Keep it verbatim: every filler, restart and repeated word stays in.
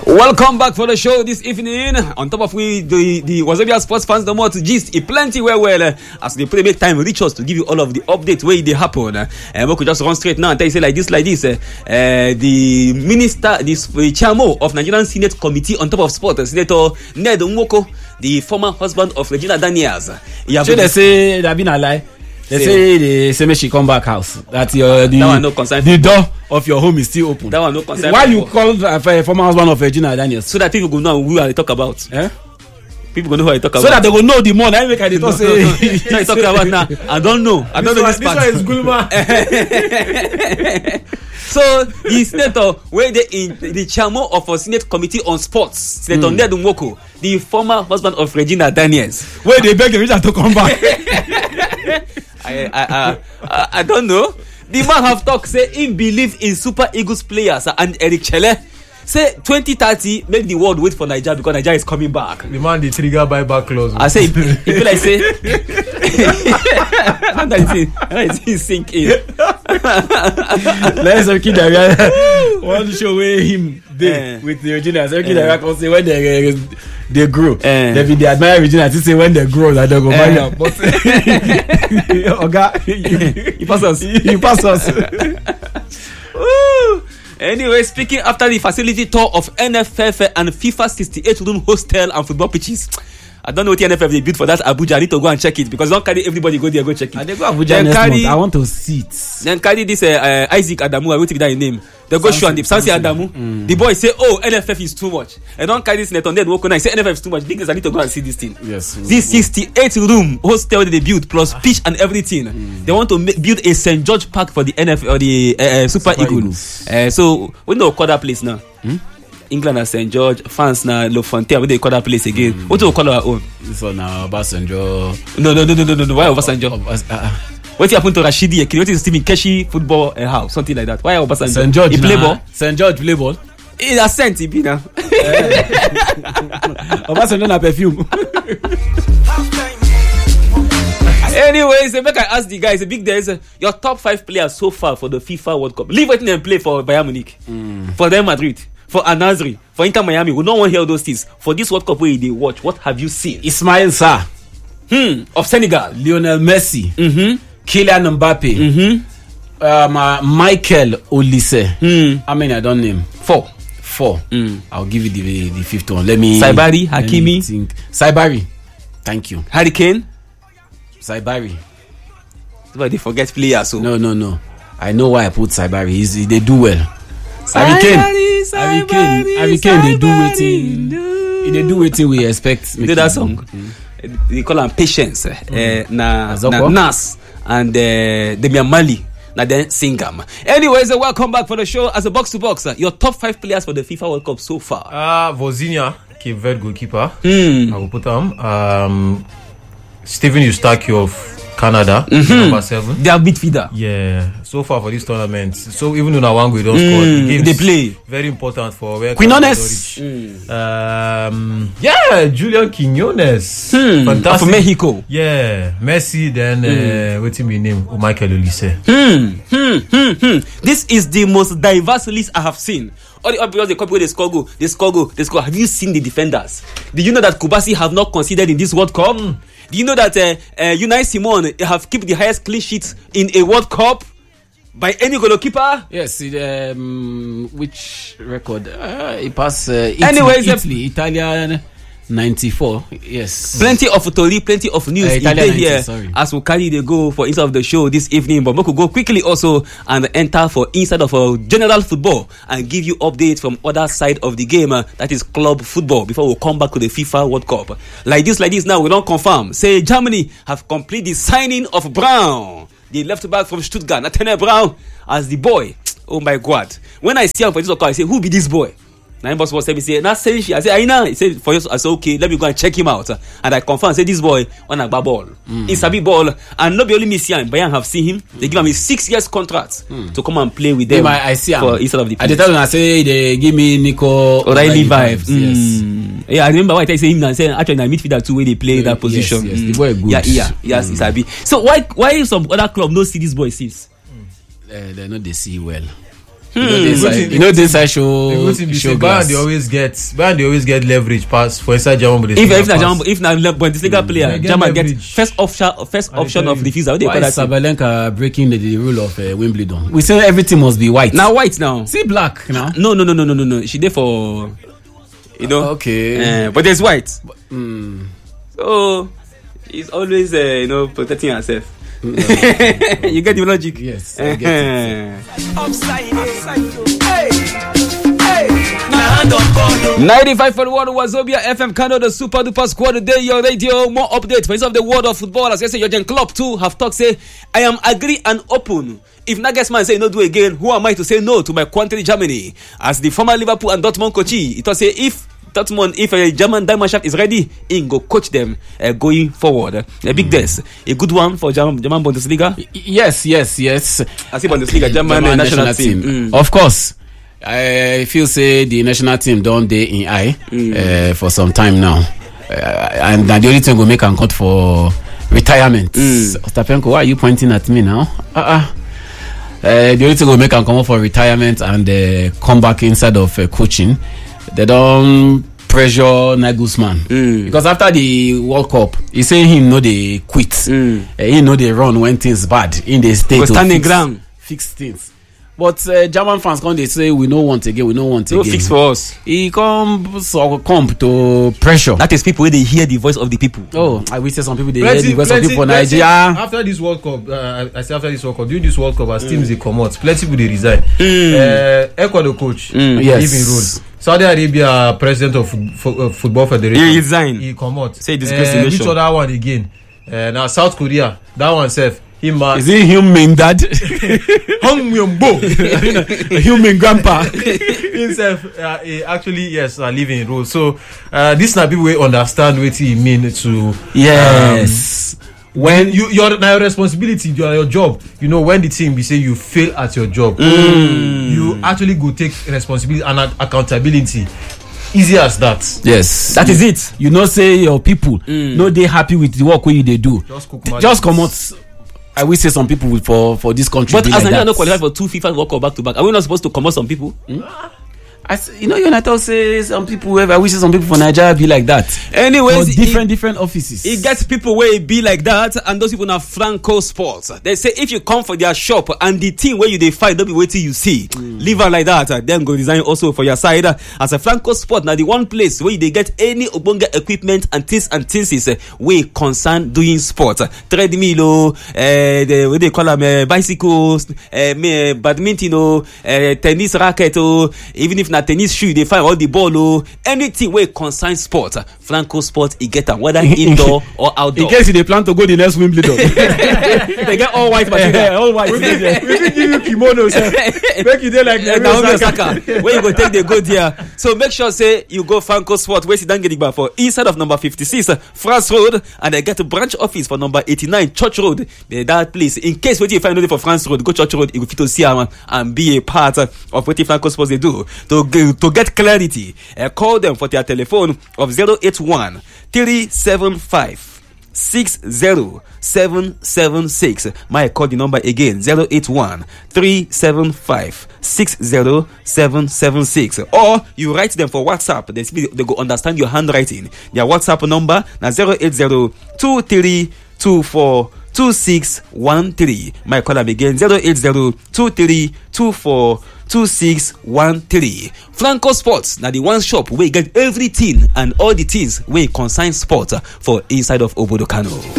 Welcome back for the show this evening. On top of we, the, the Wazobia sports fans, the more to gist, it plenty well, well, uh, as they put make time reach us to give you all of the updates where they happen. Uh, and we could just run straight now and tell you say like this, like this. Uh, uh, the minister, this the chairman of Nigerian Senate Committee on top of sport, uh, Senator Ned Nwoko, the former husband of Regina Daniels. Uh, Should they say that been a lie? They say they say she come back house. That your the, that no the door of your home is still open. That one no concern. Why you call uh, former husband of Regina Daniels? So that people go know who I talk about. Eh? People go know who I talk about. So that they will know the more. I make I talk say. So I talk about now. I don't know. I don't this know one, this part. This one is Gulma. So the senator, where they in the chairman of a Senate Committee on Sports, Senator mm. Ned Nwoko, the former husband of Regina Daniels, where they beg Regina to come back. I, I, I, I, I don't know. The man have talked say he believe in Super Eagles players and Eric Chelle. Say twenty thirty make the world wait for Nigeria because Nigeria is coming back. The man the trigger buyback clause. I say if you like say and I see I see sink in. Let's okay that one show where him there uh, with the Regina. So okay that can say when they uh, they grow. Uh, they be they admire Regina to say when they grow that they go buy uh, but Oga you, you pass us. You pass us. Woo. Anyway, speaking after the facility tour of N F F and FIFA sixty-eight room hostel and football pitches. I don't know what the N F F they built for that Abuja. I need to go and check it because don't carry everybody go there go check it. And they go Abuja next carry, month. I want to see it. Then carry this uh, uh, Isaac Adamu. I will take that name. They go show and the Sansi Adamu. Mm. The boy say, "Oh, N F F is too much." And don't carry this net on there. Walk on. I say N F F is too much. Because I need to go and see this thing. Yes. This sixty-eight room hostel that they built plus pitch and everything. Mm. They want to make, build a Saint George Park for the N F F or the uh, uh, Super, Super Eagles. Eagles. Uh, so we know call that place now. Hmm? England and Saint George, France na Le Fontaine, what they call that place again? Mm. What do we call our own? This one now, Obasanjo. No, no, no, no, no, no, no. Why Obasanjo? Obas- uh, what happened to Rashidi Yekini? What is Stephen Keshi football uh, house? Something like that. Why Obasanjo? Saint George. He play ball. Saint George play ball. He a scent, he be now. Obasanjo na perfume. Anyways, make I ask the guys, a big day is uh, your top five players so far for the FIFA World Cup. Leave it and play for Bayern Munich, mm. for Real Madrid, for Al Nassr, for Inter Miami. We don't want to hear those things. For this World Cup where they watch, what have you seen? Ismail Sarr, hmm, of Senegal, Lionel Messi, mm-hmm. Kylian Mbappe, mm-hmm. um, uh, Michael Olise. Hmm. How many I don't name? Four. Four. Mm. I'll give you the the fifth one. Let me. Saibari, Hakimi, think. Saibari. Thank you. Harry Kane. Saibari. But they forget players. So. No, no, no. I know why I put Saibari. He's, they do well. Harry Kane. Harry Kane. Harry Kane. They do waiting. They do waiting. We expect. You know that song? Mm. They call them Patience. Mm. Uh, na, na Nas and uh, Damian Mali. Now then sing them. Anyways, uh, welcome back for the show. As a box to box, uh, your top five players for the FIFA World Cup so far. Ah, uh, Vozinha, Cape Verde goalkeeper. Mm. I will put him. Um, Steven Eustachio of Canada, mm-hmm. number seven. They are midfielder. Yeah, so far for this tournament. So even though Nawango don't mm, score, the they play. Very important for where Quinones. Mm. Um, yeah, Julian Quinones. Hmm. Fantastic. Of Mexico. Yeah, Messi. Then mm. uh, what's his name? Oh, Michael Olise. Hmm. Hmm. Hmm. Hmm. This is the most diverse list I have seen. All the because they copy where they score go, they score go, they score. Have you seen the defenders? Do you know that Kubasi have not considered in this World Cup? Mm. Do you know that uh, uh, Unai Simon have kept the highest clean sheets in a World Cup by any goalkeeper? Yes, it, um, which record? Uh, it passed uh, Italy, Anyways, Italy, Italian ninety-four. Yes. Plenty of story, plenty of news. Uh, Italian ninety, here sorry. As we carry the go for inside of the show this evening. But we could go quickly also and enter for inside of our general football and give you updates from other side of the game. Uh, that is club football before we come back to the FIFA World Cup. Like this, like this now, we don't confirm. Say Germany have completed the signing of Braun, the left back from Stuttgart, Nathaniel Braun, as the boy. Oh my God. When I see him for this World Cup, I say, who be this boy? Now, boss was saying, say, not saying she. I say, I know. He said, for you, I said, okay, let me go and check him out. And I confirm, say, this boy on a ball. Mm. It's a big ball. And not only me see him, Bayern have seen him. They give him a six years contract mm. to come and play with them. Yeah, I see him. For instead of the at the time when I say they give me Nico O'Reilly vibe. Mm. Yes. Yeah, I remember what I say him and say, actually, in midfielder too, where they play that position. Yes, yes. Mm. The boy good. Yeah, yeah, yes, mm. it's a bit. So why, why some other club no see this boy since? Mm. Uh, they know they see well. You know, this side, you know, this side show. show Bayern they always get, Bayern they always get leverage pass for inside German Bundesliga. If if na German, if na Bundesliga mm. player, German get first option, first option of refusal. What do you call that? Sabalenka breaking the, the rule of uh, Wimbledon. We say everything must be white. Now white now. See black now. No no no no no no no. She there for, you know. Okay. Uh, but there's white. Mm. So she's always uh, you know protecting herself. Mm. You get the logic? Yes, I get it. Upside, upside, hey, hey. ninety-five point one Wazobia F M Kano, the super duper squad today. Your radio, more updates. For of the world of football, as I say, Jurgen Klopp too have talked. Say, I am agree and open. If Nagelsmann say no do again, who am I to say no to my country Germany? As the former Liverpool and Dortmund coach, it was say if Dortmund, if a German diamond shaft is ready, he go coach them uh, going forward. A big desk, a good one for German, German Bundesliga. Yes, yes, yes. I see Bundesliga, German, German national, national team. team. Mm. Of course, I feel say the national team don't day in eye mm. uh, for some time now, uh, and the only thing will make a cut for retirement. Mm. Ostapenko, why are you pointing at me now? Uh-uh. Uh, the only thing will make a come for retirement and uh, come back inside of uh, coaching. They don't pressure Nagelsmann mm. because after the World Cup, he say him know they quit. Mm. Uh, he know they run when things bad in the state of standing ground, fix things. But uh, German fans come they say we no want again, we no want no again. Fix for us. He come so come to pressure. That is people where they hear the voice of the people. Oh, I will say some people they plenty, hear the voice plenty, of people for plenty, Nigeria. After this World Cup, uh, I say after this World Cup, during this World Cup, as mm. teams they come out, plenty people they resign. Mm. Uh, Ecuador coach, mm. yes. leaving role. Saudi Arabia president of fo- uh, football federation, he resign. He come out. Say disgrace uh, which other one again? Uh, now South Korea, that one self. Him, uh, is he human dad? Hong Myung-bo, human grandpa. Himself, uh, he actually yes, uh, living in role. So uh, this na people will understand what he mean to yes. Um, when you your now your responsibility, your your job. You know when the team be say you fail at your job, mm. you actually go take responsibility and uh, accountability. Easy as that. Yes, that is it. You know, say your people, mm. no, they happy with the work we they do. Just cook Just come out. I will say some people for for this country. But as like Nigeria not qualified for two FIFA World Cup back to back, are we not supposed to come out some people? Hmm? As, you know, United say some people. I wish some people for Nigeria be like that. Anyways, different it, different offices. It gets people where it be like that, and those people now Franco Sports. They say if you come for their shop and the team where you they fight, don't be waiting you see. Mm. Leave her like that. Uh, then go design also for your side. Uh, as a Franco Sport, now the one place where they get any obonga equipment and things and things is uh, way concern doing sport. Uh, treadmill, uh, the what they call them uh, bicycles, uh, badminton, uh, tennis racket, uh, even if not tennis shoe, they find all the ball, oh, anything where concern sport. Franco Sport, he get them whether indoor or outdoor. In case they plan to go the next Wimbledon, they get all white material, all white. We will give you kimonos. Make it like Naomi Osaka. Where you go take the go there. So make sure say you go Franco Sport. Where sit down get it for inside of number fifty-six France Road, and they get a branch office for number eighty-nine Church Road. That place. In case what you find only for France Road, go Church Road. You will fit to see them and be a part of what Franco Sports they do to to get clarity. Uh, call them for their telephone of zero eight one three seven five six zero seven seven six. My call the number again zero eight one three seven five six zero seven seven six, or you write them for WhatsApp. They they go understand your handwriting. Their WhatsApp number now zero eight zero two three two four two six one three. My call them again zero eight zero two three two four two six one three. Franco Sports, now the one shop where you get everything and all the things where you consign sport for inside of Obodo Kano.